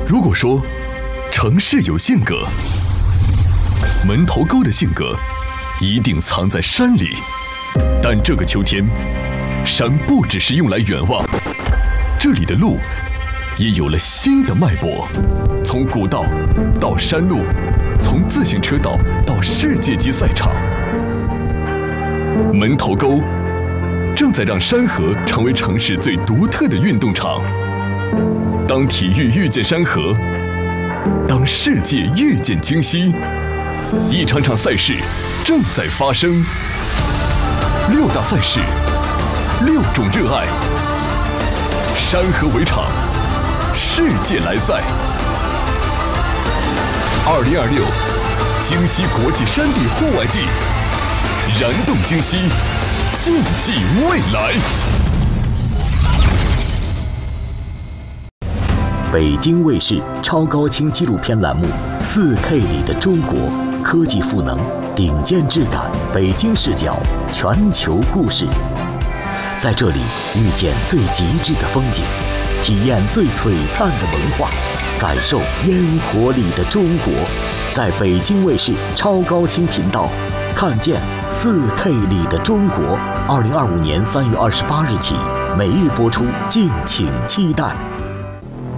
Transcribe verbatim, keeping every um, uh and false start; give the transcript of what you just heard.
如果说城市有性格，门头沟的性格一定藏在山里。但这个秋天，山不只是用来远望，这里的路也有了新的脉搏，从古道到山路，从自行车道到世界级赛场。门头沟正在让山河成为城市最独特的运动场。当体育遇见山河，当世界遇见京西，一场场赛事正在发生。六大赛事，六种热爱，山河为场，世界来赛。二零二六京西国际山地户外季，燃动京西，竞技未来。 北京卫视超高清纪录片栏目《四 K 里的中国》，科技赋能，顶尖质感，北京视角，全球故事。在这里遇见最极致的风景，体验最璀璨的文化，感受烟火里的中国。在北京卫视超高清频道，看见四 K 里的中国。二零二五年三月二十八日起，每日播出，敬请期待。